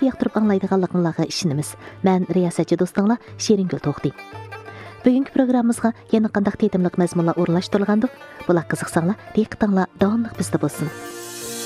qattiq yoqtirib anglaydiganligingizga ishonamiz. Men riyosatchi do'stinglar Şeriнгүл To'xti. Bugungi programmamizga yana qanday tetimliq mazmunlar o'rlashtirilgandi? Bular qiziqsanglar, diqqatinglar davomli bizda bo'lsin.